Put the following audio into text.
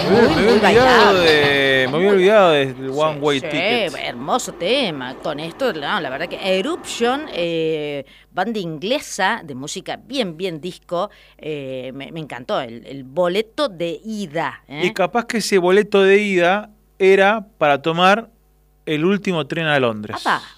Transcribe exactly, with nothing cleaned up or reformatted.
Me, muy, me muy había olvidado bailable. de, me había olvidado del One Sí, Way sí, Ticket. hermoso tema. Con esto, no, la verdad que Eruption, eh, banda inglesa de música bien, bien disco, eh, me, me encantó. El, el boleto de ida. Y ¿Eh? capaz que ese boleto de ida era para tomar el último tren a Londres. ¡Apa!